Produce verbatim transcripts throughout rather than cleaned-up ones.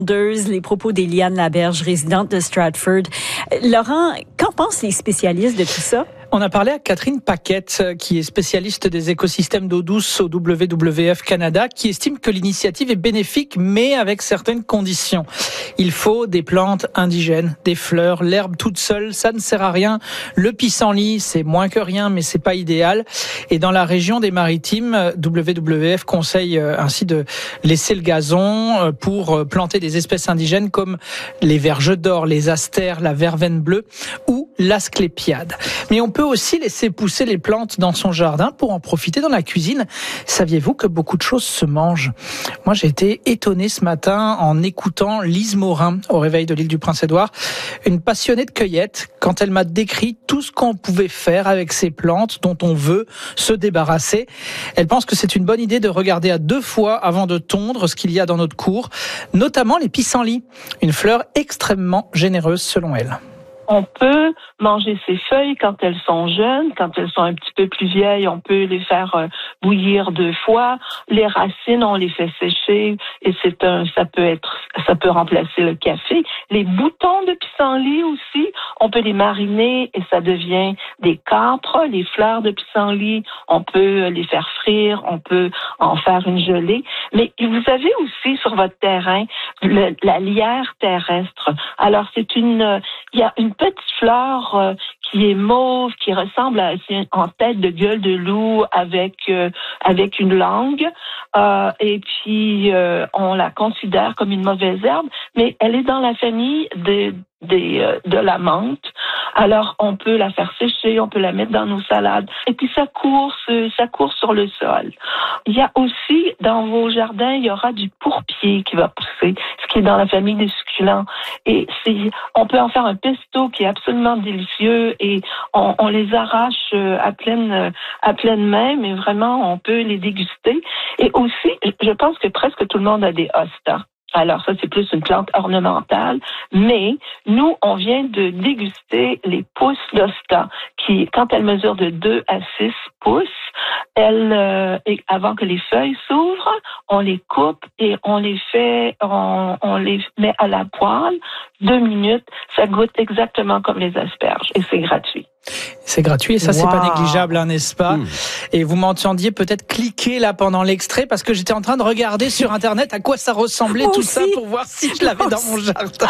Les propos d'Éliane Laberge, résidente de Stratford. Laurent, qu'en pensent les spécialistes de tout ça? On a parlé à Catherine Paquette, qui est spécialiste des écosystèmes d'eau douce au W W F Canada, qui estime que l'initiative est bénéfique, mais avec certaines conditions. Il faut des plantes indigènes, des fleurs, l'herbe toute seule, ça ne sert à rien. Le pissenlit, c'est moins que rien, mais c'est pas idéal. Et dans la région des Maritimes, W W F conseille ainsi de laisser le gazon pour planter des espèces indigènes comme les verges d'or, les astères, la verveine bleue ou l'asclépiade. Mais on peut aussi laisser pousser les plantes dans son jardin pour en profiter dans la cuisine. Saviez-vous que beaucoup de choses se mangent? Moi, j'ai été étonné ce matin en écoutant Lise Morin au réveil de l'île du Prince-Édouard, une passionnée de cueillette, quand elle m'a décrit tout ce qu'on pouvait faire avec ces plantes dont on veut se débarrasser. Elle pense que c'est une bonne idée de regarder à deux fois avant de tondre ce qu'il y a dans notre cour, notamment les pissenlits, une fleur extrêmement généreuse selon elle. On peut manger ces feuilles quand elles sont jeunes, quand elles sont un petit peu plus vieilles, on peut les faire euh, bouillir deux fois. Les racines, on les fait sécher et c'est un, ça peut être, ça peut remplacer le café. Les boutons de pissenlit aussi, on peut les mariner et ça devient des câpres. Les fleurs de pissenlit, on peut les faire frire, on peut en faire une gelée. Mais vous avez aussi sur votre terrain le, la lierre terrestre. Alors c'est une, il y a une petite fleur euh, qui est mauve, qui ressemble à c'est en tête de gueule de loup avec euh, avec une langue. Euh, et puis euh, on la considère comme une mauvaise herbe, mais elle est dans la famille des des euh, de la menthe. Alors on peut la faire sécher, on peut la mettre dans nos salades. Et puis ça court, ça court sur le sol. Il y a aussi dans vos jardins, il y aura du pourpier qui va pousser, ce qui est dans la famille des succulents. Et c'est, on peut en faire un pesto qui est absolument délicieux et on, on les arrache à pleine à pleine main, mais vraiment on peut les déguster. Et aussi, je pense que presque tout le monde a des hostas. Alors ça, c'est plus une plante ornementale, mais nous, on vient de déguster les pousses d'hosta, qui, quand elles mesurent de deux à six pouces, elles, euh, et avant que les feuilles s'ouvrent, on les coupe et on les fait, on, on les met à la poêle, deux minutes, ça goûte exactement comme les asperges et c'est gratuit. C'est gratuit et ça, wow. C'est pas négligeable, hein, n'est-ce pas? Mmh. Et vous m'entendiez peut-être cliquer là pendant l'extrait parce que j'étais en train de regarder sur Internet à quoi ça ressemblait tout ça pour voir si je l'avais dans mon jardin.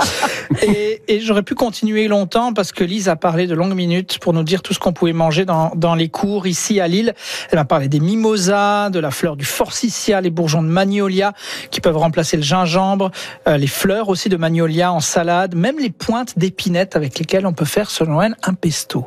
et, et j'aurais pu continuer longtemps parce que Lise a parlé de longues minutes pour nous dire tout ce qu'on pouvait manger dans, dans les cours ici à Lille. Elle m'a parlé des mimosas, de la fleur du forsythia, les bourgeons de magnolia qui peuvent remplacer le gingembre, euh, les fleurs aussi de magnolia en salade, même les pointes d'épinette avec lesquelles on peut faire, selon elle, un pesto.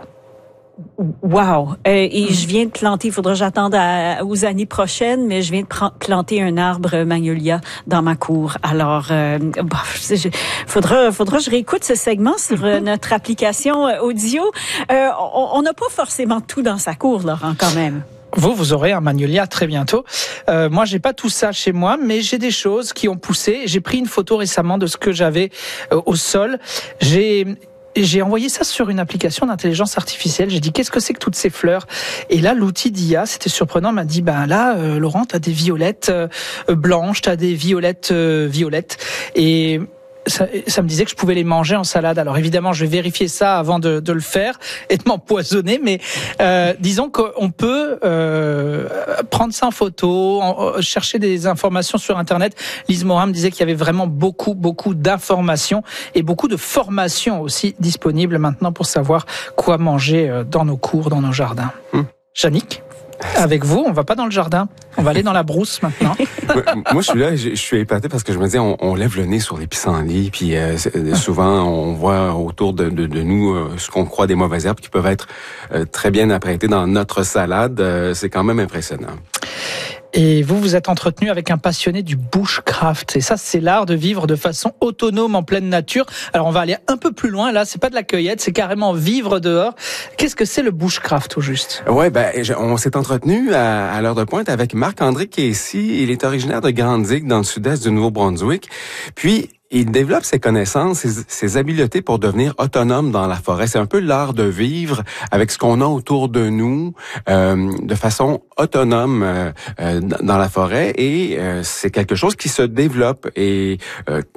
Wow! Euh, et mmh. je viens de planter, il faudra que j'attende à, aux années prochaines, mais je viens de pr- planter un arbre magnolia dans ma cour. Alors, euh, bah, je, faudra, faudra que je réécoute ce segment sur euh, notre application audio. Euh, on n'a pas forcément tout dans sa cour, Laurent, quand même. Vous, vous aurez un magnolia très bientôt. Euh, moi, j'ai pas tout ça chez moi, mais j'ai des choses qui ont poussé. J'ai pris une photo récemment de ce que j'avais euh, au sol. J'ai J'ai envoyé ça sur une application d'intelligence artificielle. J'ai dit, qu'est-ce que c'est que toutes ces fleurs? Et là, l'outil d'I A, c'était surprenant, m'a dit, ben là, euh, Laurent, t'as des violettes euh, blanches, t'as des violettes euh, violettes. Et ça, ça me disait que je pouvais les manger en salade. Alors évidemment, je vais vérifier ça avant de, de le faire et de m'empoisonner. Mais euh, disons qu'on peut euh, prendre ça en photo, en, chercher des informations sur Internet. Lise Morin me disait qu'il y avait vraiment beaucoup, beaucoup d'informations et beaucoup de formations aussi disponibles maintenant pour savoir quoi manger dans nos cours, dans nos jardins. Hum. Jannick, avec vous, on va pas dans le jardin, on va aller dans la brousse maintenant. Moi, je suis là, je, je suis épaté parce que je me dis, on, on lève le nez sur les pissenlits, puis euh, souvent on voit autour de, de, de nous euh, ce qu'on croit des mauvaises herbes qui peuvent être euh, très bien apprêtées dans notre salade. Euh, c'est quand même impressionnant. Et vous, vous êtes entretenu avec un passionné du bushcraft. Et ça, c'est l'art de vivre de façon autonome en pleine nature. Alors, on va aller un peu plus loin. Là, c'est pas de la cueillette, c'est carrément vivre dehors. Qu'est-ce que c'est le bushcraft, au juste? Ouais, ben, on s'est entretenu à, à l'heure de pointe avec Marc-André Casey. Il est originaire de Grande-Digue, dans le sud-est du Nouveau-Brunswick. Puis, il développe ses connaissances, ses, ses habiletés pour devenir autonome dans la forêt. C'est un peu l'art de vivre avec ce qu'on a autour de nous, euh, de façon autonome euh, dans la forêt. Et euh, c'est quelque chose qui se développe. Et euh,